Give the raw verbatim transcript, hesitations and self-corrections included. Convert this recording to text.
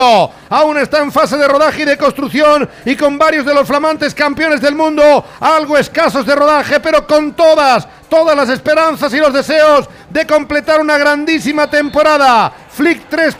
Aún está en fase de rodaje y de construcción y con varios de los flamantes campeones del mundo, algo escasos de rodaje, pero con todas, todas las esperanzas y los deseos de completar una grandísima temporada. Flick tres